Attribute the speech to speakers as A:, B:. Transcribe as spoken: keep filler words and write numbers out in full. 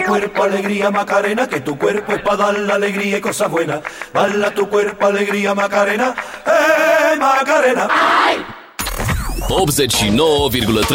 A: cuerpo alegría Macarena, que tu cuerpo es para dar la alegría y cosas buenas. Bala tu cuerpo alegría Macarena, eh Macarena.
B: optzeci și nouă virgulă trei